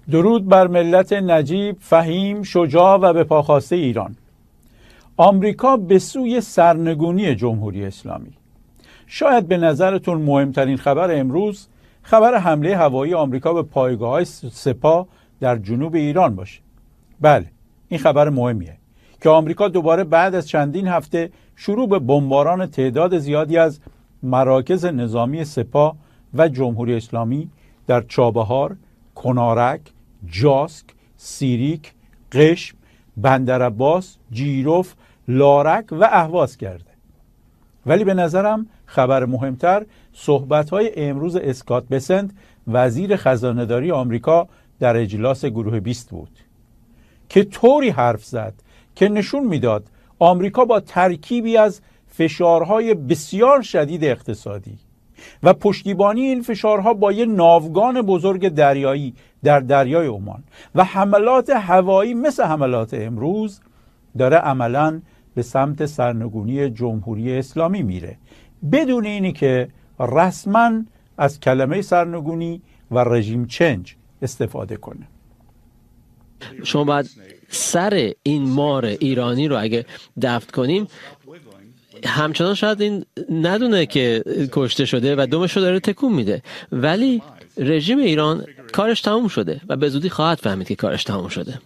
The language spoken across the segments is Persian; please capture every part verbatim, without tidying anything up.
درود بر ملت نجیب، فهیم، شجاع و به پاخواسته ایران. آمریکا به سوی سرنگونی جمهوری اسلامی. شاید به نظرتون مهمترین خبر امروز خبر حمله هوایی آمریکا به پایگاه‌های سپاه در جنوب ایران باشه. بله، این خبر مهمیه که آمریکا دوباره بعد از چندین هفته شروع به بمباران تعداد زیادی از مراکز نظامی سپاه و جمهوری اسلامی در چابهار، کنارک، جاسک، سیریک، قشم، بندرعباس، جیرف، لارک و اهواز کرده. ولی به نظرم خبر مهمتر صحبت‌های امروز اسکات بسنت، وزیر خزانه‌داری آمریکا، در اجلاس گروه بیست بود که طوری حرف زد که نشون میداد آمریکا با ترکیبی از فشارهای بسیار شدید اقتصادی و پشتیبانی این فشارها با یک ناوگان بزرگ دریایی در دریای عمان و حملات هوایی مثل حملات امروز داره عملاً به سمت سرنگونی جمهوری اسلامی میره، بدون اینی که رسما از کلمه سرنگونی و رژیم چنج استفاده کنه. شما باید سر این مار ایرانی رو اگه دفن کنیم، همچنان شاید این ندونه که کشته شده و دمش رو داره تکون میده، ولی رژیم ایران کارش تموم شده و به زودی خواهد فهمید که کارش تموم شده.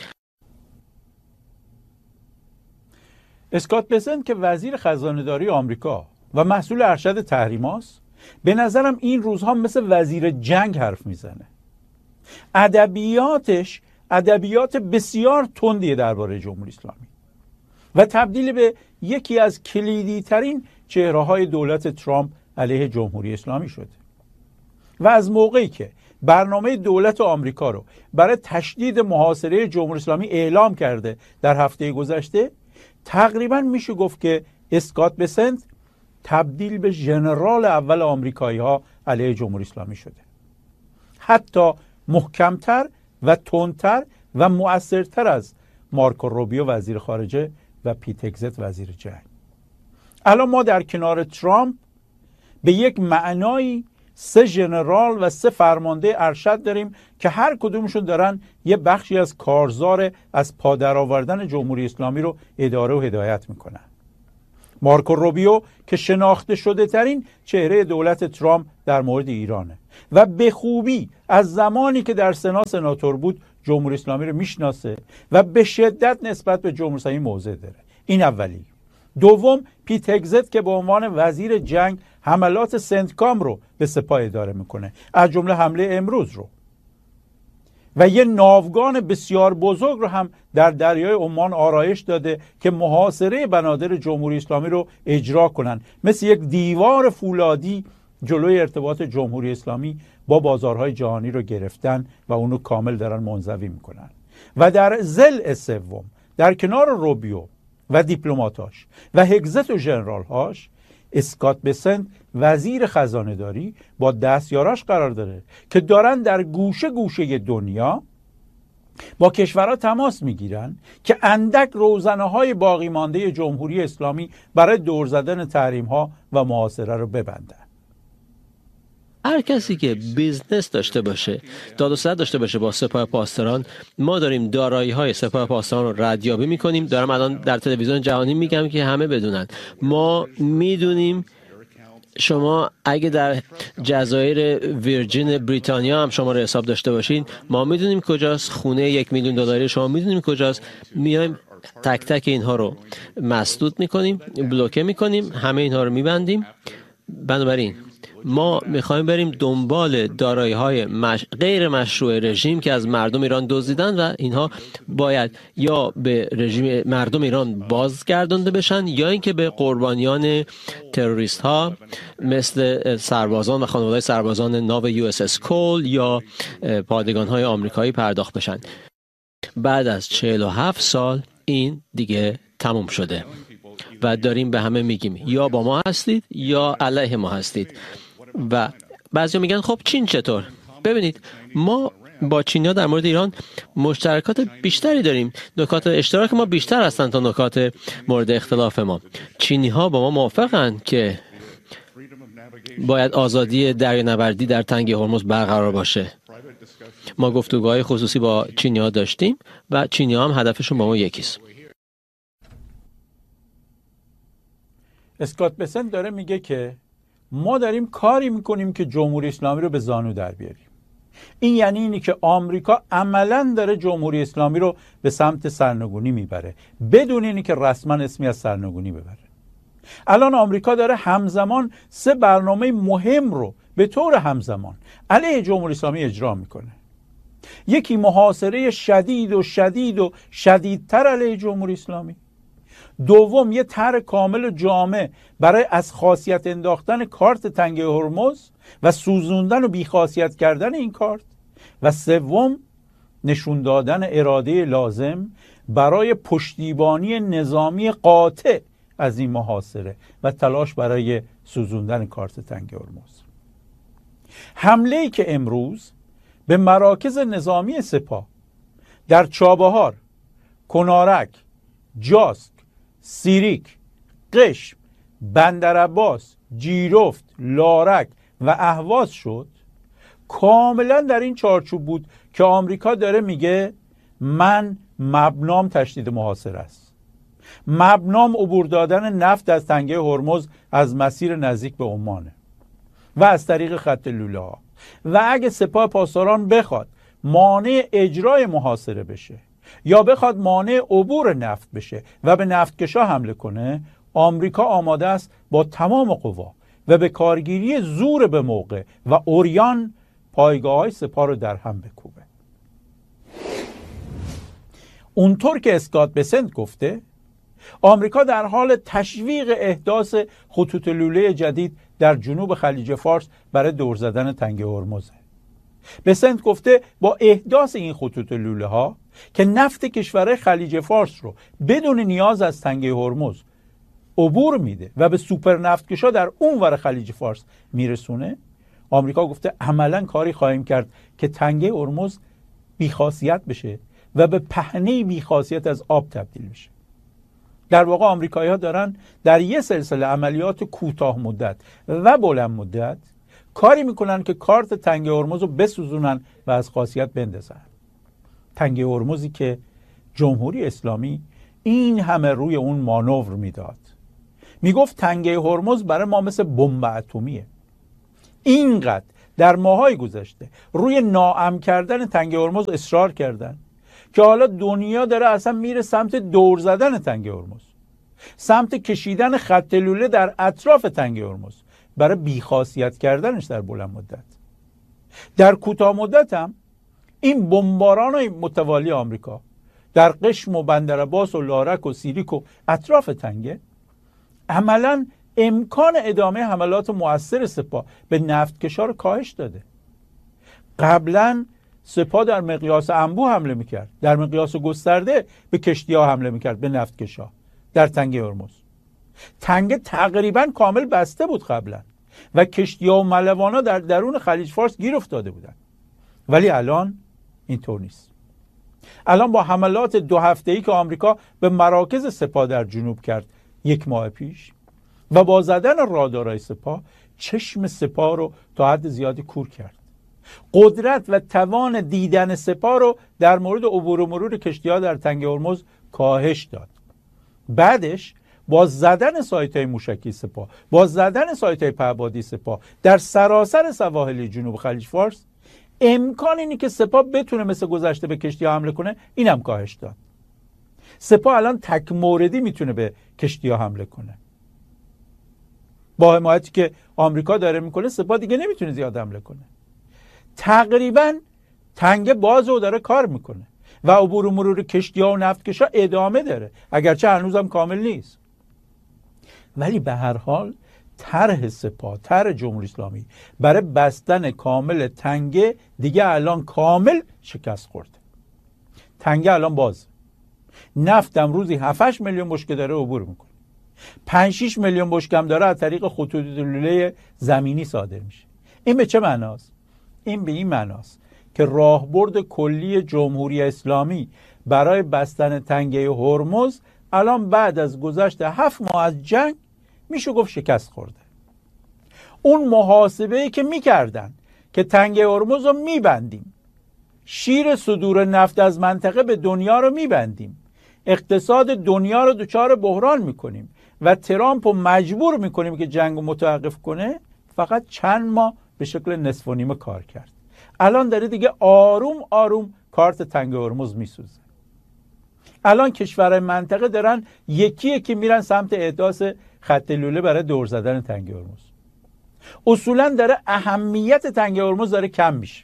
اسکات بسنت که وزیر خزانه‌داری آمریکا و مسئول ارشد تحریماست، به نظرم این روزها مثل وزیر جنگ حرف میزنه. ادبیاتش ادبیات بسیار تندیه درباره جمهوری اسلامی و تبدیل به یکی از کلیدی ترین چهره های دولت ترامپ علیه جمهوری اسلامی شده و از موقعی که برنامه دولت آمریکا رو برای تشدید محاصره جمهوری اسلامی اعلام کرده در هفته گذشته، تقریبا میشه گفت که اسکات بسنت تبدیل به ژنرال اول آمریکایی ها علیه جمهوری اسلامی شده، حتی محکمتر و تندتر و مؤثرتر از مارکو روبیو وزیر خارجه و پیت هگزت وزیر جنگ. الان ما در کنار ترامپ به یک معنایی سه ژنرال و سه فرمانده ارشد داریم که هر کدومشون دارن یه بخشی از کارزار از پادر آوردن جمهوری اسلامی رو اداره و هدایت میکنن. مارکو روبیو که شناخته شده ترین چهره دولت ترامپ در مورد ایرانه و به خوبی از زمانی که در سنا سناتور بود جمهوری اسلامی رو میشناسه و به شدت نسبت به جمهوری اسلامی موضع داره. این اولی. دوم، پیت هگزت که به عنوان وزیر جنگ حملات سنتکام رو به سپاه اداره میکنه، از جمله حمله امروز رو، و یه ناوگان بسیار بزرگ رو هم در دریای عمان آرایش داده که محاصره بنادر جمهوری اسلامی رو اجرا کنن، مثل یک دیوار فولادی جلوی ارتباط جمهوری اسلامی با بازارهای جهانی رو گرفتن و اونو کامل دارن منزوی میکنن. و در ضلع سوم، در کنار روبیو و دیپلماتاش و هگزت و ژنرال‌هاش، اسکات بسنت وزیر خزانه‌داری با دستیاراش قرار داره که دارن در گوشه گوشه دنیا با کشورها تماس میگیرن که اندک روزنه‌های باقی مانده جمهوری اسلامی برای دور زدن تحریم‌ها و محاصره رو ببندن. هر کسی که بیزنس داشته باشه، داد و ستد داشته باشه با سپاه پاسداران، ما داریم دارایی‌های سپاه پاسداران رو ردیابی می‌کنیم. دارم الان در تلویزیون جهانی میگم که همه بدونن. ما میدونیم شما اگه در جزایر ویرجین بریتانیا هم شما رو حساب داشته باشین، ما میدونیم کجاست. خونه یک میلیون دلاری شما میدونیم کجاست. میایم تک تک اینها رو مسدود می‌کنیم، بلوکه می‌کنیم، همه اینها رو می‌بندیم. بنابراین ما میخوایم بریم دنبال دارایی‌های مش... غیر مشروع رژیم که از مردم ایران دزدیدن و اینها باید یا به رژیم مردم ایران بازگردانده بشن یا اینکه به قربانیان تروریست ها مثل سربازان و خانواده‌های سربازان ناو یو اس اس کول یا پادگان های آمریکایی پرداخت بشن. بعد از چهل و هفت سال این دیگه تموم شده و داریم به همه میگیم یا با ما هستید یا علیه ما هستید. و بعضیا میگن خب چین چطور؟ ببینید ما با چینیا در مورد ایران مشترکات بیشتری داریم. نکات اشتراک ما بیشتر هستن تا نکات مورد اختلاف ما. چینی ها با ما موافقن که باید آزادی دریانوردی در تنگه هرمز برقرار باشه. ما گفتگوهای خصوصی با چینی‌ها داشتیم و چینی‌ها هم هدفشون با ما یکیست. اسکات بسنت داره میگه که ما داریم کاری میکنیم که جمهوری اسلامی رو به زانو در بیاریم. این یعنی اینی که آمریکا عملاً داره جمهوری اسلامی رو به سمت سرنگونی میبره بدون اینی که رسما اسمی از سرنگونی ببره. الان آمریکا داره همزمان سه برنامه مهم رو به طور همزمان علیه جمهوری اسلامی اجرا میکنه. یکی محاصره شدید و شدید و شدیدتر علیه جمهوری اسلامی. دوم یه طرح کامل و جامع برای از خاصیت انداختن کارت تنگه هرمز و سوزوندن و بیخاصیت کردن این کارت. و سوم نشون دادن اراده لازم برای پشتیبانی نظامی قاطع از این محاصره و تلاش برای سوزوندن کارت تنگه هرمز. حمله‌ای که امروز به مراکز نظامی سپاه در چابهار، کنارک، جاسک، سیریک، قشم، بندرعباس، جیرفت، لارک و اهواز شد کاملا در این چارچوب بود که آمریکا داره میگه من مبنام تشدید محاصره است، مبنام عبور دادن نفت از تنگه هرمز از مسیر نزدیک به عمانه و از طریق خط لوله ها. و اگه سپاه پاسداران بخواد مانع اجرای محاصره بشه یا بخواد مانع عبور نفت بشه و به نفتکشا حمله کنه، آمریکا آماده است با تمام قوا و به کارگیری زور به موقع و عریان پایگاه‌های سپاه رو در هم بکوبه. اونطور که اسکات بسنت گفته، آمریکا در حال تشویق احداث خطوط لوله جدید در جنوب خلیج فارس برای دور زدن تنگه هرمزه. بسنت گفته با احداث این خطوط لوله ها که نفت کشورهای خلیج فارس رو بدون نیاز از تنگه هرمز عبور میده و به سوپر نفتکشا در اون ور خلیج فارس میرسونه، آمریکا گفته عملاً کاری خواهیم کرد که تنگه هرمز بیخاصیت بشه و به پهنه بیخاصیت از آب تبدیل بشه. در واقع آمریکایی‌ها دارن در یه سلسله عملیات کوتاه مدت و بلند مدت کاری میکنن که کارت تنگه هرمز رو بسوزونن و از خاصیت بندازن. تنگه هرمزی که جمهوری اسلامی این همه روی اون مانور میداد. میگفت تنگه هرمز برای ما مثل بمب اتمیه. اینقدر در ماهای گذشته روی ناامن کردن تنگه هرمز اصرار کردن که حالا دنیا داره اصلا میره سمت دور زدن تنگه هرمز، سمت کشیدن خط لوله در اطراف تنگه هرمز برای بیخاصیت کردنش در بلند مدت. در کوتاه مدت هم این بمباران متوالی آمریکا در قشم و بندرعباس و لارک و سیریک و اطراف تنگه عملاً امکان ادامه حملات مؤثر سپاه به نفتکشا رو کاهش داده. قبلاً سپاه در مقیاس انبوه حمله میکرد، در مقیاس گسترده به کشتی ها حمله میکرد، به نفتکشا در تنگه هرمز. تنگه تقریبا کامل بسته بود قبلا و کشتی ها و ملوانا در درون خلیج فارس گیر افتاده بودن، ولی الان اینطور نیست. الان با حملات دو هفته‌ای که آمریکا به مراکز سپاه در جنوب کرد یک ماه پیش و با زدن رادارهای سپاه چشم سپاه رو تا حد زیادی کور کرد. قدرت و توان دیدن سپاه رو در مورد عبور و مرور کشتی‌ها در تنگه هرمز کاهش داد. بعدش با زدن سایت‌های موشکی سپاه، با زدن سایت‌های پهپادی سپاه در سراسر سواحل جنوب خلیج فارس، امکان اینی که سپاه بتونه مثل گذشته به کشتی‌ها حمله کنه اینم کاهش داد. سپاه الان تک موردی میتونه به کشتی‌ها حمله کنه. با حمایتی که آمریکا داره میکنه سپاه دیگه نمیتونه زیاد حمله کنه. تقریبا تنگه باز و داره کار میکنه و عبور و مرور کشتی‌ها و نفتکشا ادامه داره، اگرچه هنوزم کامل نیست. ولی به هر حال طرح سپاه، طرح جمهوری اسلامی برای بستن کامل تنگه دیگه الان کامل شکست خورده. تنگه الان باز، نفتم روزی هفت هشت میلیون بشکه داره عبور میکنه، پنج شش میلیون بشکه هم داره از طریق خطوط لوله زمینی صادر میشه. این به چه معناست؟ این به این معناست که راهبرد کلی جمهوری اسلامی برای بستن تنگه هرمز الان بعد از گذشت هفت ماه از جنگ میشه گفت شکست خورده. اون محاسبه‌ای که میکردن که تنگه هرمز رو میبندیم، شیر صدور نفت از منطقه به دنیا رو میبندیم، اقتصاد دنیا رو دچار بحران میکنیم و ترامپ رو مجبور میکنیم که جنگ رو متوقف کنه، فقط چند ماه به شکل نصف و نیمه کار کرد. الان داره دیگه آروم آروم کارت تنگه هرمز میسوزه. الان کشورهای منطقه دارن یکی یکی میرن سمت احداث خط لوله برای دور زدن تنگه هرمز. اصولا داره اهمیت تنگه هرمز داره کم میشه.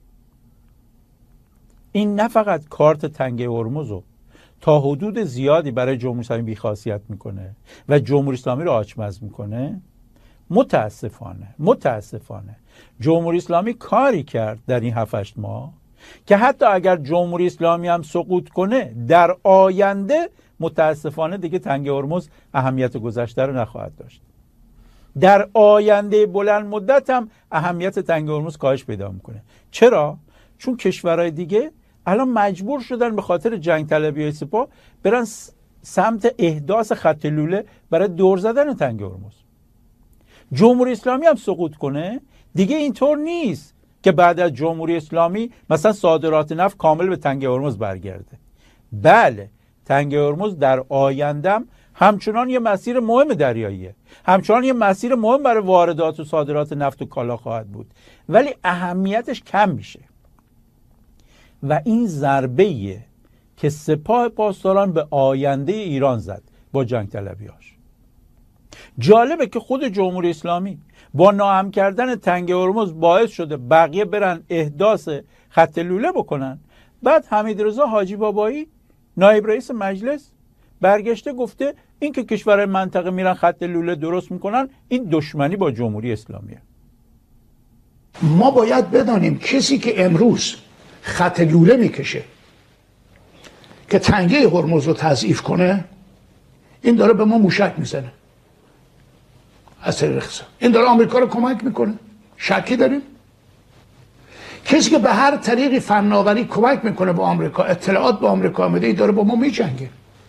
این نه فقط کارت تنگه هرمز رو تا حدود زیادی برای جمهوری اسلامی بیخاصیت میکنه و جمهوری اسلامی رو آچمز میکنه، متاسفانه متاسفانه جمهوری اسلامی کاری کرد در این هفت هشت ماه که حتی اگر جمهوری اسلامی هم سقوط کنه، در آینده متاسفانه دیگه تنگه هرمز اهمیت گذشته رو نخواهد داشت. در آینده بلند مدت هم اهمیت تنگه هرمز کاهش پیدا میکنه. چرا؟ چون کشورهای دیگه الان مجبور شدن به خاطر جنگ طلبی های سپاه برن سمت احداث خط لوله برای دور زدن تنگه هرمز. جمهوری اسلامی هم سقوط کنه، دیگه اینطور نیست که بعد از جمهوری اسلامی مثلا صادرات نفت کامل به تنگه هرمز برگرده. بله، تنگه هرمز در آیندهم همچنان یه مسیر مهم دریاییه، همچنان یه مسیر مهم برای واردات و صادرات نفت و کالا خواهد بود، ولی اهمیتش کم میشه. و این ضربه‌ایه که سپاه پاسداران به آینده ایران زد با جنگ طلبی‌هاش. جالبه که خود جمهوری اسلامی با ناهم کردن تنگه هرمز باعث شده بقیه برن احداث خط لوله بکنن. بعد حمیدرضا حاجی بابایی نایب رئیس مجلس برگشته گفته این که کشورهای منطقه میرن خط لوله درست میکنن، این دشمنی با جمهوری اسلامیه. ما باید بدانیم کسی که امروز خط لوله میکشه که تنگه هرمز رو تضعیف کنه، این داره به ما موشک میزنه از طریق اقتصاد. این داره آمریکا رو کمک میکنه، شکی داریم؟ کسی که به هر طریقی فناوری کمک میکنه به آمریکا، اطلاعات به آمریکا میده، این داره با ما میجنگه.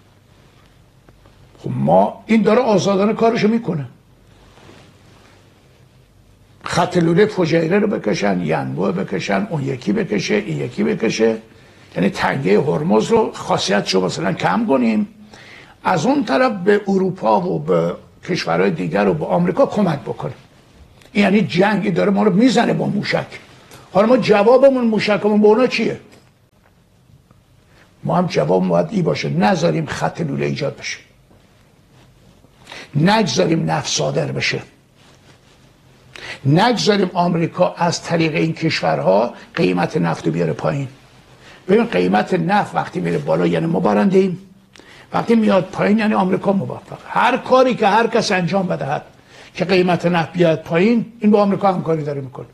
خب ما این داره آزادانه کارشو میکنه. خط لوله فجیره رو بکشن، ینبوع بکشن، اون یکی بکشه، این یکی بکشه، یعنی تنگه هرمز رو خاصیتشو مثلا کم کنیم، از اون طرف به اروپا و به کشورهای دیگر و به آمریکا کمک بکنیم. این یعنی جنگی داره ما رو میزنه با موشک. حالا ما جوابمون موشکمون به اونا چیه؟ ما هم جواب باید ای باشه، نذاریم خط لوله ایجاد بشه، نگذاریم نفت صادر بشه، نگذاریم آمریکا از طریق این کشورها قیمت نفت رو بیاره پایین. ببین قیمت نفت وقتی میره بالا یعنی ما برنده ایم، وقتی میاد پایین یعنی آمریکا موفق. هر کاری که هر کس انجام بدهد که قیمت نفت بیاد پایین، این با آمریکا همکاری داره میکنه.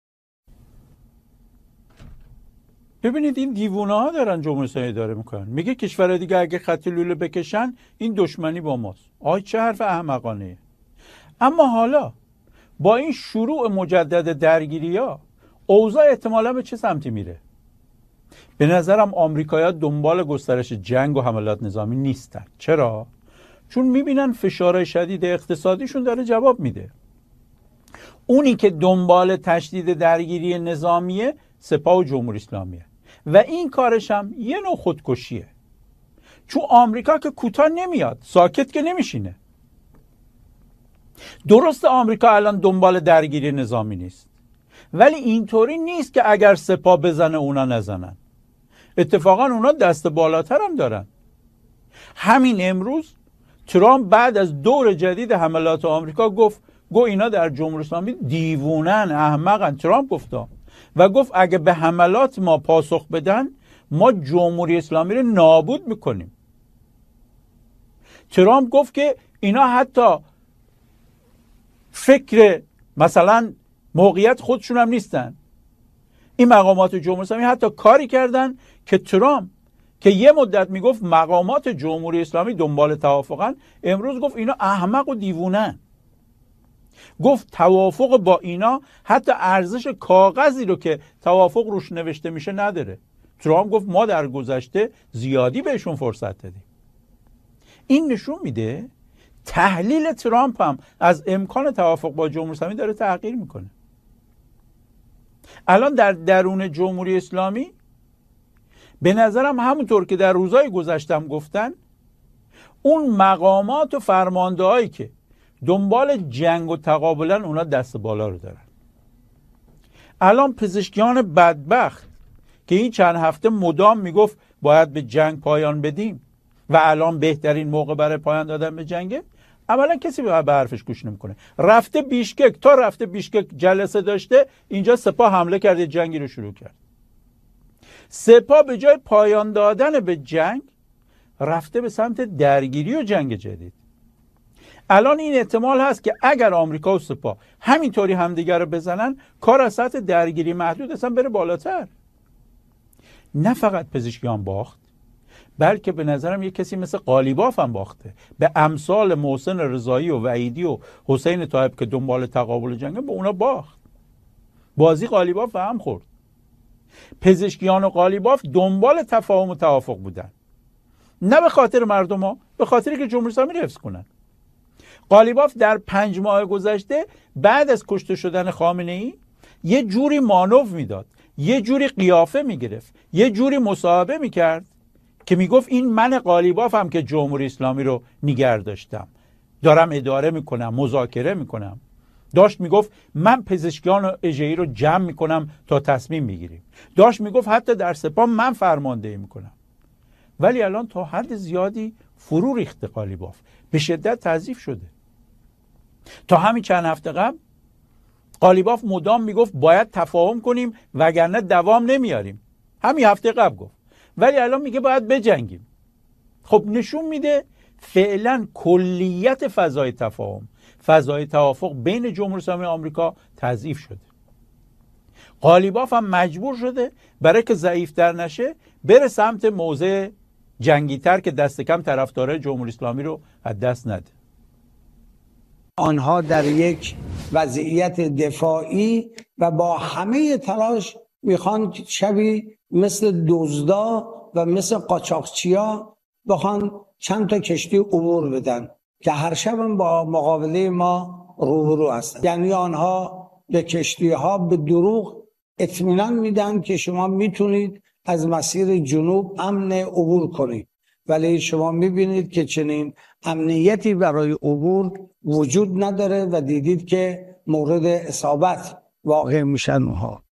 ببینید این دیوونه ها دارن جمهوری اسلامی اداره میکنن. میگه کشورهای دیگه اگه خط لوله بکشن این دشمنی با ماست. آی چه حرف احمقانه. اما حالا با این شروع مجدد درگیری ها اوضاع احتمالا به چه سمتی میره؟ به نظرم آمریکایی‌ها دنبال گسترش جنگ و حملات نظامی نیستن. چرا؟ چون میبینن فشارهای شدید اقتصادیشون داره جواب میده. اونی که دنبال تشدید درگیری نظامیه سپاه و جمهوری اسلامیه و این کارش هم یه نوع خودکشیه. چون آمریکا که کوتاه نمیاد، ساکت که نمیشینه. درست آمریکا الان دنبال درگیری نظامی نیست، ولی اینطوری نیست که اگر سپاه بزنه اونا نزنن. اتفاقا اونا دست بالاتر هم دارن. همین امروز ترامپ بعد از دور جدید حملات آمریکا گفت گو اینا در جمهوری اسلامی دیوونن، احمقن. ترامپ گفتا و گفت اگه به حملات ما پاسخ بدن ما جمهوری اسلامی رو نابود میکنیم. ترامپ گفت که اینا حتی فکر مثلا موقعیت خودشون هم نیستن. این مقامات جمهوری اسلامی حتی کاری کردن که ترامپ که یه مدت میگفت مقامات جمهوری اسلامی دنبال توافقن، امروز گفت اینا احمق و دیوونن. گفت توافق با اینا حتی ارزش کاغذی رو که توافق روش نوشته میشه نداره. ترامپ گفت ما در گذشته زیادی بهشون فرصت دادیم. این نشون میده تحلیل ترامپ هم از امکان توافق با جمهوری اسلامی داره تغییر میکنه. الان در درون جمهوری اسلامی به نظرم همونطور که در روزهای گذشتم گفتن، اون مقامات و فرماندهایی که دنبال جنگ و تقابلن اونا دست بالا رو دارن. الان پزشکیان بدبخت که این چند هفته مدام میگفت باید به جنگ پایان بدیم و الان بهترین موقع برای پایان دادن به جنگه، اولا کسی به حرفش گوش نمیکنه. رفته بیشکک، تا رفته بیشکک جلسه داشته، اینجا سپاه حمله کرده، جنگی رو شروع کرد. سپاه به جای پایان دادن به جنگ رفته به سمت درگیری و جنگ جدید. الان این احتمال هست که اگر آمریکا و سپاه همینطوری همدیگر رو بزنن، کار از سطح درگیری محدود اصلا بره بالاتر. نه فقط پزشکیان باخت، بلکه به نظرم یک کسی مثل قالیباف هم باخته، به امثال محسن رضایی و وحیدی و حسین طایب که دنبال تقابل جنگه، به اونا باخت. بازی قالیباف هم خورد. پزشکیان و قالیباف دنبال تفاهم و توافق بودن، نه به خاطر مردم ها، به خاطری که جمهوری اسلامی رو حفظ کنن. قالیباف در پنج ماه گذشته بعد از کشته شدن خامنه ای یه جوری مانو میداد، یه جوری قیافه میگرفت، یه جوری مصاحبه میکرد که میگفت این من قالیبافم که جمهوری اسلامی رو نگه داشتم، دارم اداره میکنم، مذاکره میکنم. داشت میگفت من پزشکیان و اژه‌ای رو جمع میکنم تا تصمیم میگیریم. داشت میگفت حتی در سپاه من فرماندهی میکنم. ولی الان تا حد زیادی فرو ریخته قالیباف، به شدت تضعیف شده. تا همین چند هفته قبل قالیباف مدام میگفت باید تفاهم کنیم وگرنه دوام نمیاریم. همین هفته قبل گفت. ولی الان میگه باید بجنگیم. خب نشون میده فعلا کلیت فضای تفاهم، فضای توافق بین جمهوری اسلامی آمریکا تضعیف شده. قالیباف هم مجبور شده برای که ضعیف‌تر نشه بره سمت موضع جنگی‌تر که دست کم طرفدارای جمهوری اسلامی رو از دست نده. آنها در یک وضعیت دفاعی و با همه تلاش میخوان شبی مثل دزدا و مثل قاچاقچیا بخوان چند تا کشتی عبور بدن که هر شب با مقابله ما روبرو هستن. یعنی آنها به کشتی ها به دروغ اطمینان میدن که شما میتونید از مسیر جنوب امن عبور کنید، ولی شما میبینید که چنین امنیتی برای عبور وجود نداره و دیدید که مورد اصابت واقع میشن اونها.